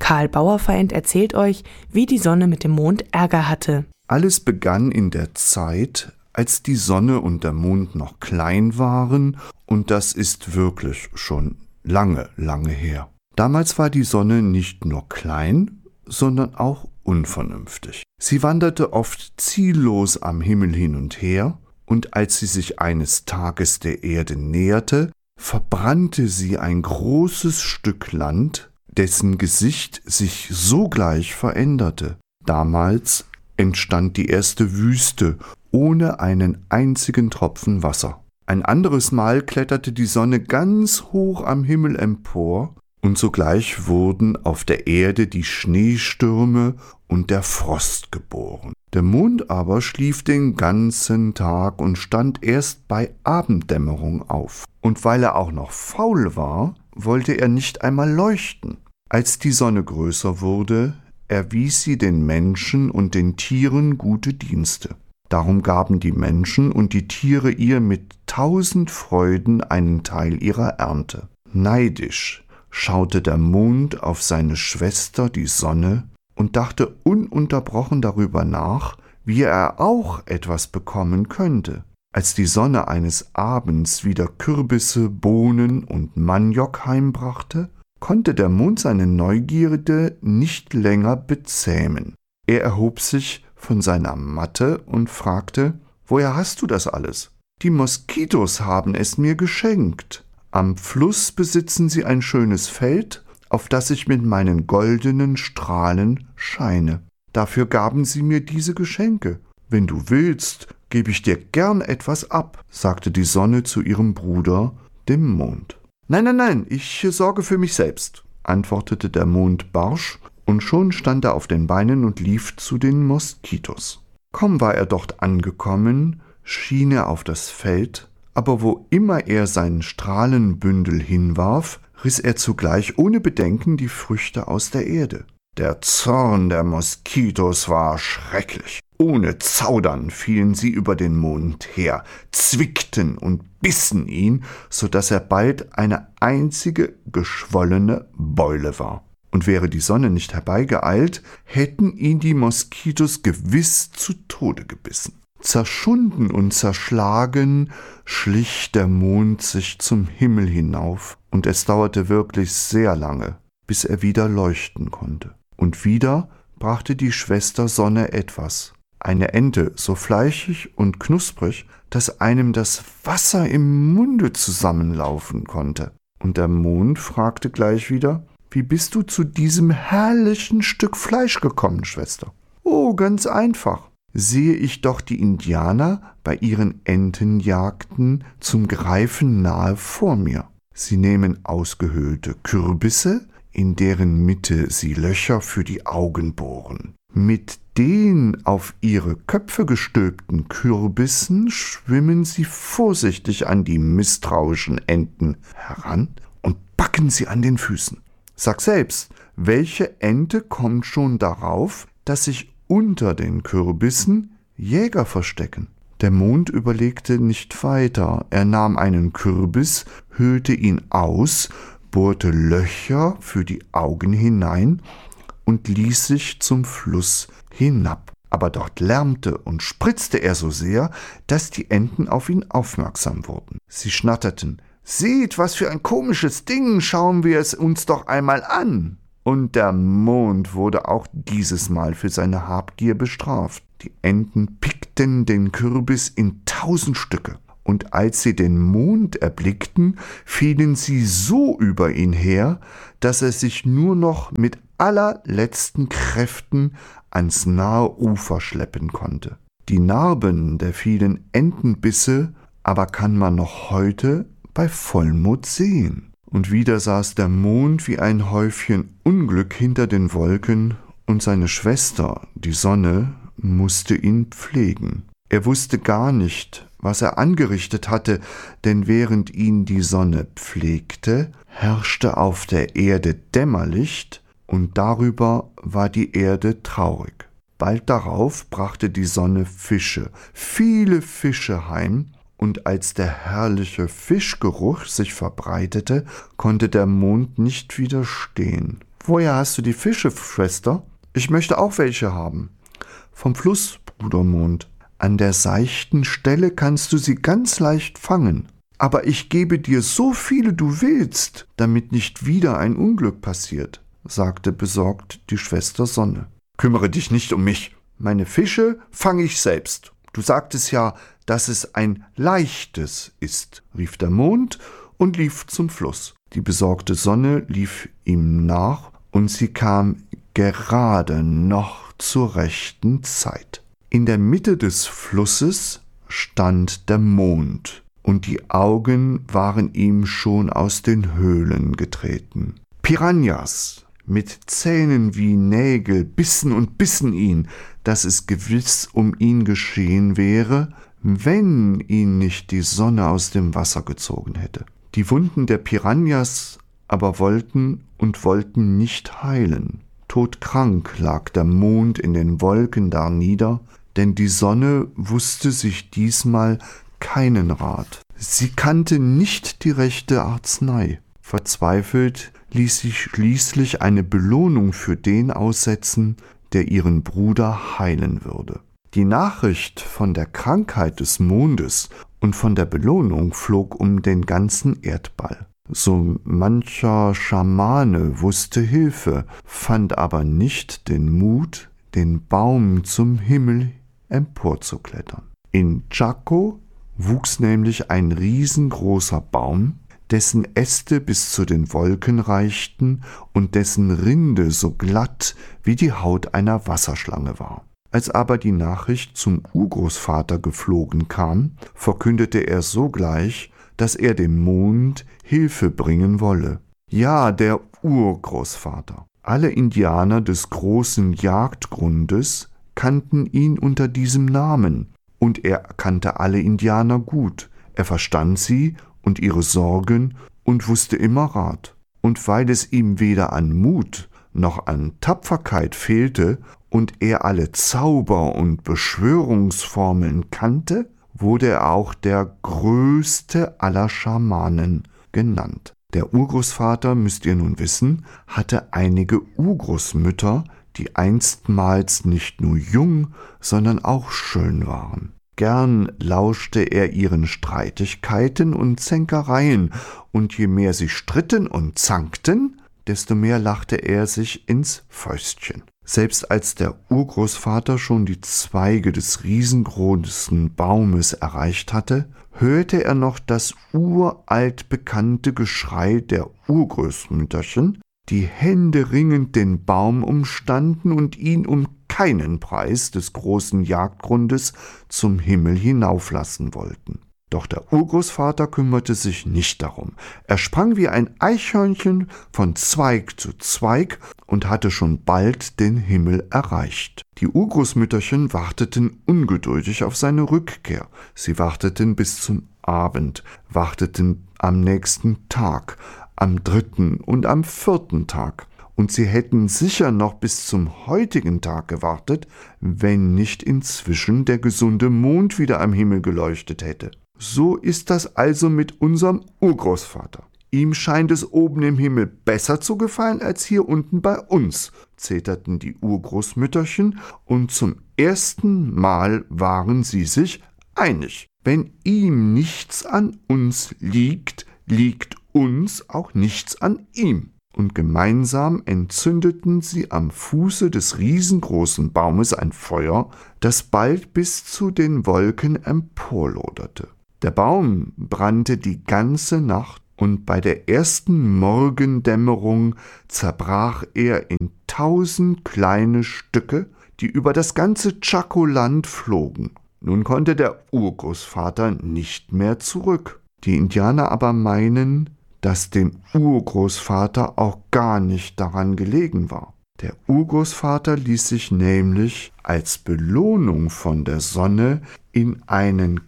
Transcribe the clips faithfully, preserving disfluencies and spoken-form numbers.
Karl Bauerfeind erzählt euch, wie die Sonne mit dem Mond Ärger hatte. Alles begann in der Zeit, als die Sonne und der Mond noch klein waren, und das ist wirklich schon lange, lange her. Damals war die Sonne nicht nur klein, sondern auch unvernünftig. Sie wanderte oft ziellos am Himmel hin und her, und als sie sich eines Tages der Erde näherte, verbrannte sie ein großes Stück Land, dessen Gesicht sich sogleich veränderte. Damals entstand die erste Wüste ohne einen einzigen Tropfen Wasser. Ein anderes Mal kletterte die Sonne ganz hoch am Himmel empor, und sogleich wurden auf der Erde die Schneestürme und der Frost geboren. Der Mond aber schlief den ganzen Tag und stand erst bei Abenddämmerung auf. Und weil er auch noch faul war, wollte er nicht einmal leuchten. Als die Sonne größer wurde, erwies sie den Menschen und den Tieren gute Dienste. Darum gaben die Menschen und die Tiere ihr mit tausend Freuden einen Teil ihrer Ernte. Neidisch schaute der Mond auf seine Schwester, die Sonne, und dachte ununterbrochen darüber nach, wie er auch etwas bekommen könnte. Als die Sonne eines Abends wieder Kürbisse, Bohnen und Maniok heimbrachte, konnte der Mond seine Neugierde nicht länger bezähmen. Er erhob sich von seiner Matte und fragte: »Woher hast du das alles?« »Die Moskitos haben es mir geschenkt. Am Fluss besitzen sie ein schönes Feld, auf das ich mit meinen goldenen Strahlen scheine. Dafür gaben sie mir diese Geschenke. Wenn du willst, gebe ich dir gern etwas ab«, sagte die Sonne zu ihrem Bruder, dem Mond. »Nein, nein, nein, ich sorge für mich selbst«, antwortete der Mond barsch, und schon stand er auf den Beinen und lief zu den Moskitos. Kaum war er dort angekommen, schien er auf das Feld, aber wo immer er seinen Strahlenbündel hinwarf, riss er zugleich ohne Bedenken die Früchte aus der Erde. Der Zorn der Moskitos war schrecklich. Ohne Zaudern fielen sie über den Mond her, zwickten und bissen ihn, so dass er bald eine einzige geschwollene Beule war. Und wäre die Sonne nicht herbeigeeilt, hätten ihn die Moskitos gewiss zu Tode gebissen. Zerschunden und zerschlagen schlich der Mond sich zum Himmel hinauf, und es dauerte wirklich sehr lange, bis er wieder leuchten konnte. Und wieder brachte die Schwester Sonne etwas, eine Ente so fleischig und knusprig, dass einem das Wasser im Munde zusammenlaufen konnte. Und der Mond fragte gleich wieder: »Wie bist du zu diesem herrlichen Stück Fleisch gekommen, Schwester?« »Oh, ganz einfach. Sehe ich doch die Indianer bei ihren Entenjagden zum Greifen nahe vor mir. Sie nehmen ausgehöhlte Kürbisse, in deren Mitte sie Löcher für die Augen bohren. Mit den auf ihre Köpfe gestülpten Kürbissen schwimmen sie vorsichtig an die misstrauischen Enten heran und packen sie an den Füßen. Sag selbst, welche Ente kommt schon darauf, dass sich unter den Kürbissen Jäger verstecken?« Der Mond überlegte nicht weiter. Er nahm einen Kürbis, höhlte ihn aus, bohrte Löcher für die Augen hinein und ließ sich zum Fluss hinab. Aber dort lärmte und spritzte er so sehr, dass die Enten auf ihn aufmerksam wurden. Sie schnatterten: »Seht, was für ein komisches Ding, schauen wir es uns doch einmal an!« Und der Mond wurde auch dieses Mal für seine Habgier bestraft. Die Enten pickten den Kürbis in tausend Stücke, und als sie den Mond erblickten, fielen sie so über ihn her, dass er sich nur noch mit allerletzten Kräften ans nahe Ufer schleppen konnte. Die Narben der vielen Entenbisse aber kann man noch heute bei Vollmond sehen. Und wieder saß der Mond wie ein Häufchen Unglück hinter den Wolken, und seine Schwester, die Sonne, musste ihn pflegen. Er wusste gar nicht, was er angerichtet hatte, denn während ihn die Sonne pflegte, herrschte auf der Erde Dämmerlicht, und darüber war die Erde traurig. Bald darauf brachte die Sonne Fische, viele Fische heim, und als der herrliche Fischgeruch sich verbreitete, konnte der Mond nicht widerstehen. Woher hast du die Fische, Schwester? Ich möchte auch welche haben. Vom Fluss, Bruder Mond. An der seichten Stelle kannst du sie ganz leicht fangen. Aber ich gebe dir so viele du willst, damit nicht wieder ein Unglück passiert, sagte besorgt die Schwester Sonne. Kümmere dich nicht um mich. Meine Fische fange ich selbst. Du sagtest ja, dass es ein leichtes ist, rief der Mond und lief zum Fluss. Die besorgte Sonne lief ihm nach und sie kam gerade noch zur rechten Zeit. In der Mitte des Flusses stand der Mond und die Augen waren ihm schon aus den Höhlen getreten. Piranhas mit Zähnen wie Nägel bissen und bissen ihn, dass es gewiss um ihn geschehen wäre, wenn ihn nicht die Sonne aus dem Wasser gezogen hätte. Die Wunden der Piranhas aber wollten und wollten nicht heilen. Todkrank lag der Mond in den Wolken darnieder, denn die Sonne wusste sich diesmal keinen Rat. Sie kannte nicht die rechte Arznei. Verzweifelt ließ sie schließlich eine Belohnung für den aussetzen, der ihren Bruder heilen würde. Die Nachricht von der Krankheit des Mondes und von der Belohnung flog um den ganzen Erdball. So mancher Schamane wusste Hilfe, fand aber nicht den Mut, den Baum zum Himmel emporzuklettern. In Chaco wuchs nämlich ein riesengroßer Baum, dessen Äste bis zu den Wolken reichten und dessen Rinde so glatt wie die Haut einer Wasserschlange war. Als aber die Nachricht zum Urgroßvater geflogen kam, verkündete er sogleich, dass er dem Mond Hilfe bringen wolle. Ja, der Urgroßvater. Alle Indianer des großen Jagdgrundes kannten ihn unter diesem Namen, und er kannte alle Indianer gut. Er verstand sie und ihre Sorgen und wusste immer Rat. Und weil es ihm weder an Mut noch an Tapferkeit fehlte und er alle Zauber und Beschwörungsformeln kannte, wurde er auch der größte aller Schamanen genannt. Der Urgroßvater, müsst ihr nun wissen, hatte einige Urgroßmütter, die einstmals nicht nur jung, sondern auch schön waren. Gern lauschte er ihren Streitigkeiten und Zänkereien, und je mehr sie stritten und zankten, desto mehr lachte er sich ins Fäustchen. Selbst als der Urgroßvater schon die Zweige des riesengroßen Baumes erreicht hatte, hörte er noch das uralt bekannte Geschrei der Urgroßmütterchen, die händeringend den Baum umstanden und ihn um keinen Preis des großen Jagdgrundes zum Himmel hinauflassen wollten. Doch der Urgroßvater kümmerte sich nicht darum. Er sprang wie ein Eichhörnchen von Zweig zu Zweig und hatte schon bald den Himmel erreicht. Die Urgroßmütterchen warteten ungeduldig auf seine Rückkehr. Sie warteten bis zum Abend, warteten am nächsten Tag, am dritten und am vierten Tag. Und sie hätten sicher noch bis zum heutigen Tag gewartet, wenn nicht inzwischen der gesunde Mond wieder am Himmel geleuchtet hätte. So ist das also mit unserem Urgroßvater. Ihm scheint es oben im Himmel besser zu gefallen als hier unten bei uns, zeterten die Urgroßmütterchen, und zum ersten Mal waren sie sich einig. Wenn ihm nichts an uns liegt, liegt uns auch nichts an ihm. Und gemeinsam entzündeten sie am Fuße des riesengroßen Baumes ein Feuer, das bald bis zu den Wolken emporloderte. Der Baum brannte die ganze Nacht, und bei der ersten Morgendämmerung zerbrach er in tausend kleine Stücke, die über das ganze Chaco-Land flogen. Nun konnte der Urgroßvater nicht mehr zurück. Die Indianer aber meinen, dass dem Urgroßvater auch gar nicht daran gelegen war. Der Urgroßvater ließ sich nämlich als Belohnung von der Sonne in einen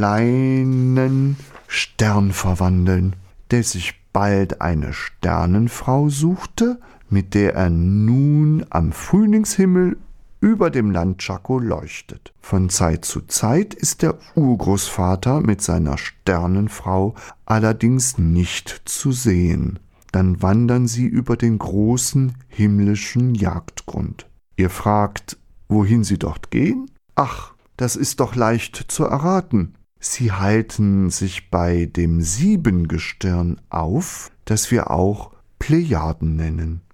kleinen Stern verwandeln, der sich bald eine Sternenfrau suchte, mit der er nun am Frühlingshimmel über dem Land Chaco leuchtet. Von Zeit zu Zeit ist der Urgroßvater mit seiner Sternenfrau allerdings nicht zu sehen. dann wandern sie über den großen himmlischen Jagdgrund. Ihr fragt, wohin sie dort gehen? Ach, das ist doch leicht zu erraten. Sie halten sich bei dem Siebengestirn auf, das wir auch Plejaden nennen.